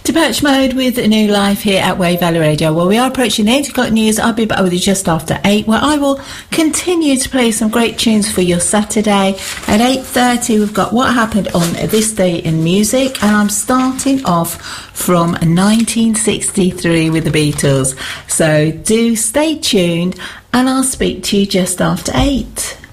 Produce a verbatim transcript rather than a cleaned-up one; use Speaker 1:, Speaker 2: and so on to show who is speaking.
Speaker 1: Depeche Mode with a new life here at Wave Valley Radio. Well, we are approaching the eight o'clock news. I'll be back with you just after eight, where I will continue to play some great tunes for your Saturday. At eight thirty, we've got What Happened on This Day in Music, and I'm starting off from nineteen sixty-three with the Beatles. So do stay tuned, and I'll speak to you just after eight.